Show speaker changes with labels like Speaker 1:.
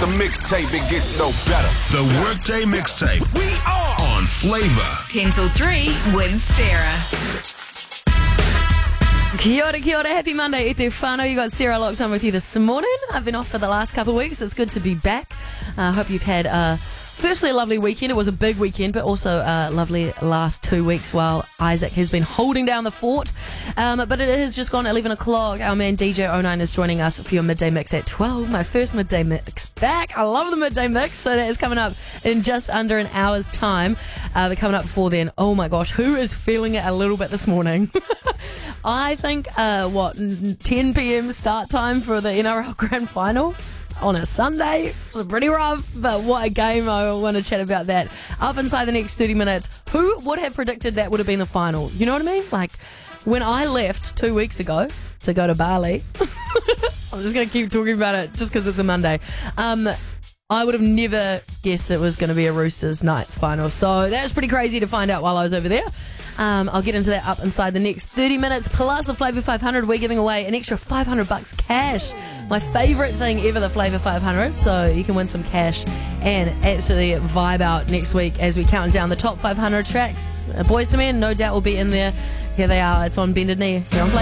Speaker 1: the mixtape, it gets no better.
Speaker 2: The Workday Mixtape. We are on Flavor.
Speaker 3: 10 till 3 with Sarah.
Speaker 4: Kia ora, happy Monday, e te whānau. You got Sarah locked on with you this morning. I've been off for the last couple of weeks. It's good to be back. I hope you've had, firstly, a lovely weekend. It was a big weekend, but also a lovely last 2 weeks while Isaac has been holding down the fort. But it has just gone 11 o'clock. Our man DJ O9 is joining us for your midday mix at 12. My first midday mix back. I love the midday mix. So that is coming up in just under an hour's time. But coming up before then, oh my gosh, who is feeling it a little bit this morning? I think, 10 p.m. start time for the NRL Grand Final on a Sunday. It was pretty rough, but what a game. I want to chat about that up inside the next 30 minutes. Who would have predicted that would have been the final? You know what I mean? Like, when I left 2 weeks ago to go to Bali, I'm just going to keep talking about it just because it's a Monday. I would have never guessed it was going to be a Roosters Knights final. So that was pretty crazy to find out while I was over there. I'll get into that up inside the next 30 minutes. Plus the Flavour 500, we're giving away an extra $500 cash. My favourite thing ever, the Flavour 500. So you can win some cash and actually vibe out next week as we count down the top 500 tracks. Boys to Men, no doubt, will be in there. Here they are. It's on Bended Knee. Here on Flavour.